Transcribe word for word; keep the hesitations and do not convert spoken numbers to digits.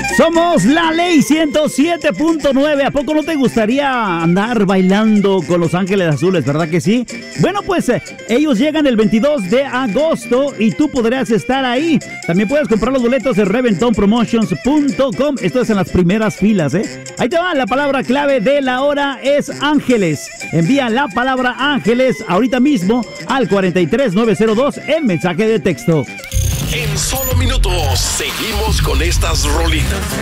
Somos la Ley ciento siete punto nueve. ¿A poco no te gustaría andar bailando con Los Ángeles Azules, verdad que sí? Bueno, pues eh, ellos llegan el veintidós de agosto y tú podrás estar ahí. También puedes comprar los boletos en reventón promotions punto com. Esto es en las primeras filas, ¿eh? Ahí te va, la palabra clave de la hora es ángeles. Envía la palabra ángeles ahorita mismo al cuarenta y tres nueve cero dos en mensaje de texto. En solo minutos seguimos con estas rolitas.